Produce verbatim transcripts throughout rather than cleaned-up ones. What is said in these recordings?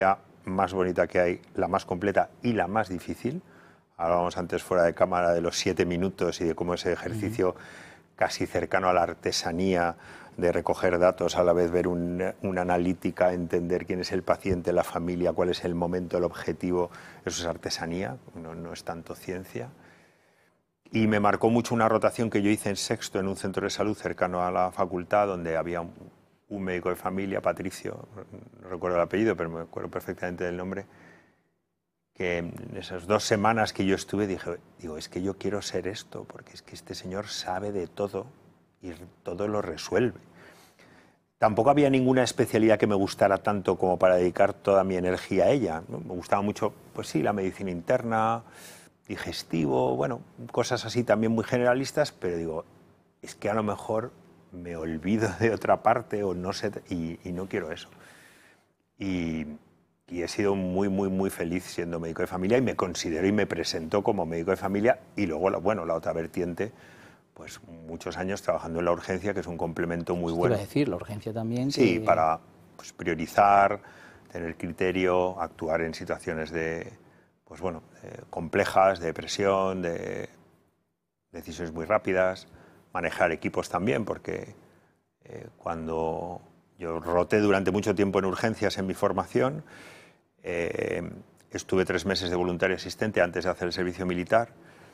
la más bonita que hay, la más completa y la más difícil. Hablábamos antes fuera de cámara de los siete minutos y de cómo ese ejercicio uh-huh. casi cercano a la artesanía de recoger datos, a la vez ver un, una analítica, entender quién es el paciente, la familia, cuál es el momento, el objetivo. Eso es artesanía, no, no es tanto ciencia. Y me marcó mucho una rotación que yo hice en sexto en un centro de salud cercano a la facultad, donde había un, un médico de familia, Patricio, no recuerdo el apellido, pero me acuerdo perfectamente del nombre, que en esas dos semanas que yo estuve dije, digo, es que yo quiero ser esto, porque es que este señor sabe de todo y todo lo resuelve. Tampoco había ninguna especialidad que me gustara tanto como para dedicar toda mi energía a ella, ¿no? Me gustaba mucho, pues sí, la medicina interna, digestivo, bueno, cosas así también muy generalistas, pero digo, es que a lo mejor me olvido de otra parte o no sé, y, y no quiero eso. Y, y he sido muy, muy, muy feliz siendo médico de familia y me considero y me presento como médico de familia y luego, bueno, la otra vertiente, pues muchos años trabajando en la urgencia, que es un complemento muy bueno. Te iba a decir, la urgencia también. Sí, que... para pues, priorizar, tener criterio, actuar en situaciones de, pues bueno, eh, complejas, de presión, de decisiones muy rápidas, manejar equipos también, porque eh, cuando yo roté durante mucho tiempo en urgencias en mi formación, eh, estuve tres meses de voluntario asistente antes de hacer el servicio militar.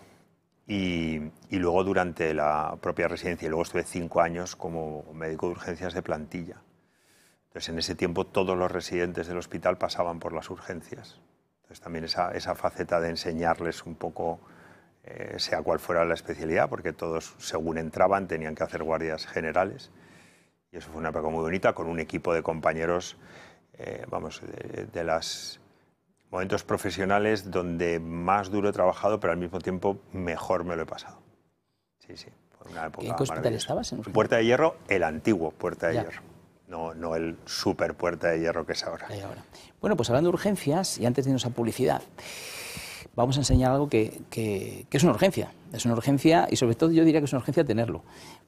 Y, y luego durante la propia residencia, y luego estuve cinco años como médico de urgencias de plantilla. Entonces, en ese tiempo todos los residentes del hospital pasaban por las urgencias. Entonces, también esa, esa faceta de enseñarles un poco, eh, sea cual fuera la especialidad, porque todos, según entraban, tenían que hacer guardias generales. Y eso fue una época muy bonita, con un equipo de compañeros, eh, vamos, de, de las... momentos profesionales donde más duro he trabajado, pero al mismo tiempo mejor me lo he pasado. Sí, sí, fue una época ¿En qué hospital estabas? En Puerta de Hierro, el antiguo Puerta de ya. Hierro, no, no el super Puerta de Hierro que es ahora. ahora. Bueno, pues hablando de urgencias, y antes de irnos a publicidad, vamos a enseñar algo que, que, que es una urgencia. Es una urgencia, y sobre todo yo diría que es una urgencia tenerlo,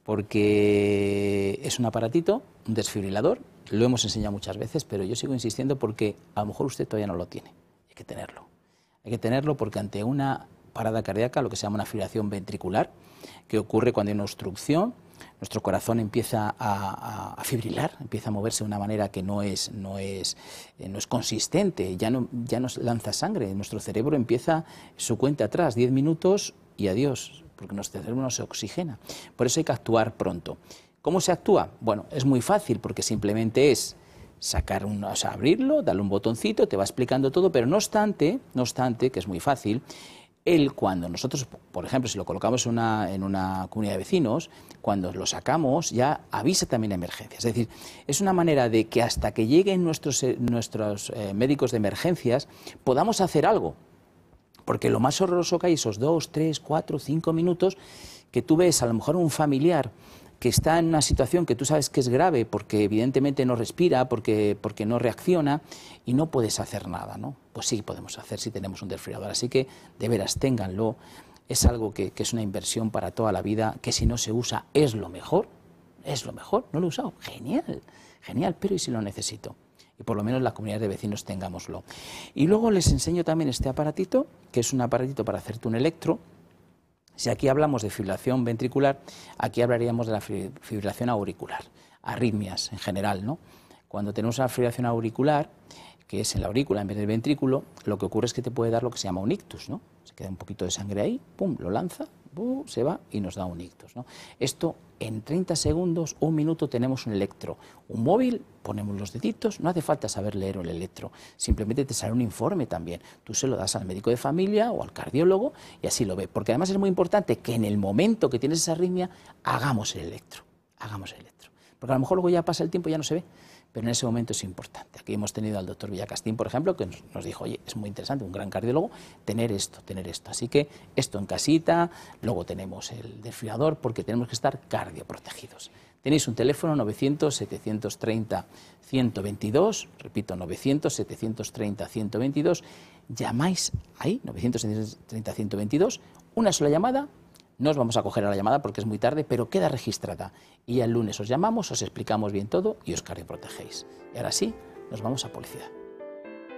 porque es un aparatito, un desfibrilador, lo hemos enseñado muchas veces, pero yo sigo insistiendo porque a lo mejor usted todavía no lo tiene. Hay que tenerlo. Hay que tenerlo porque ante una parada cardíaca, lo que se llama una fibrilación ventricular, que ocurre cuando hay una obstrucción, nuestro corazón empieza a, a, a fibrilar, empieza a moverse de una manera que no es, no es, eh, no es consistente, ya no, ya no lanza sangre, nuestro cerebro empieza su cuenta atrás, diez minutos y adiós, porque nuestro cerebro no se oxigena. Por eso hay que actuar pronto. ¿Cómo se actúa? Bueno, es muy fácil porque simplemente es sacar un, o sea, abrirlo, darle un botoncito, te va explicando todo, pero no obstante, no obstante, que es muy fácil, él cuando nosotros, por ejemplo, si lo colocamos en una, en una comunidad de vecinos, cuando lo sacamos ya avisa también a emergencias. Es decir, es una manera de que hasta que lleguen nuestros, nuestros eh, médicos de emergencias podamos hacer algo. Porque lo más horroroso que hay, esos dos, tres, cuatro, cinco minutos, que tú ves a lo mejor un familiar que está en una situación que tú sabes que es grave porque evidentemente no respira, porque, porque no reacciona y no puedes hacer nada, ¿no? Pues sí podemos hacer si tenemos un desfibrilador. Así que, de veras, ténganlo. Es algo que, que es una inversión para toda la vida, que si no se usa es lo mejor, es lo mejor. No lo he usado, genial, genial, pero ¿y si lo necesito? Y por lo menos la comunidad de vecinos tengámoslo. Y luego les enseño también este aparatito, que es un aparatito para hacerte un electro. Si aquí hablamos de fibrilación ventricular, aquí hablaríamos de la fibrilación auricular, arritmias en general, ¿no? Cuando tenemos una fibrilación auricular, que es en la aurícula en vez del ventrículo, lo que ocurre es que te puede dar lo que se llama un ictus, ¿no? Se queda un poquito de sangre ahí, pum, lo lanza, pum, se va y nos da un ictus, ¿no? Esto en treinta segundos, un minuto tenemos un electro. Un móvil, ponemos los deditos, no hace falta saber leer el electro, simplemente te sale un informe también. Tú se lo das al médico de familia o al cardiólogo y así lo ve. Porque además es muy importante que en el momento que tienes esa arritmia, hagamos el electro, hagamos el electro. Porque a lo mejor luego ya pasa el tiempo y ya no se ve, pero en ese momento es importante. Aquí hemos tenido al doctor Villacastín, por ejemplo, que nos, nos dijo, oye, es muy interesante, un gran cardiólogo, tener esto, tener esto. Así que esto en casita, luego tenemos el desfibrilador, porque tenemos que estar cardioprotegidos. Tenéis un teléfono novecientos, setecientos treinta, ciento veintidós, repito, novecientos, setecientos treinta, ciento veintidós, llamáis ahí, novecientos, setecientos treinta, ciento veintidós, una sola llamada. No os vamos a coger a la llamada porque es muy tarde, pero queda registrada. Y el lunes os llamamos, os explicamos bien todo y os cardioprotegéis. Y ahora sí, nos vamos a publicidad.